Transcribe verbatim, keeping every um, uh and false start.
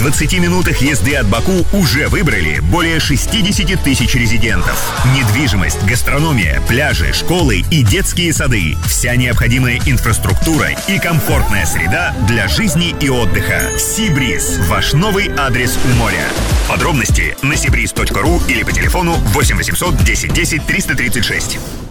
двадцати минутах езды от Баку уже выбрали более шестьдесят тысяч резидентов. Недвижимость, гастрономия, пляжи, школы и детские сады. Вся необходимая инфраструктура и комфортная среда для жизни и отдыха. Сибриз – ваш новый адрес у моря. Подробности на сибриз точка ру или по телефону восемь восемьсот десять десять триста тридцать шесть.